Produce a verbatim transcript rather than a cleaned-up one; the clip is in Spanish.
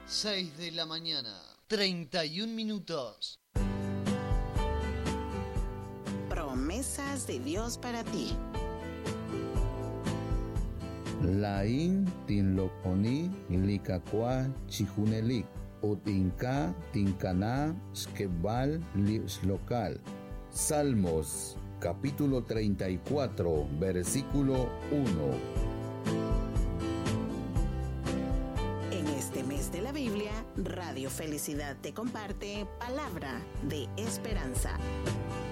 seis de la mañana, treinta y un minutos. Promesas de Dios para ti. Lain tinlokoni likakwa chihunelik, utinka tinkana skebal local. Salmos, capítulo treinta y cuatro, versículo uno. En este mes de la Biblia, Radio Felicidad te comparte palabra de esperanza.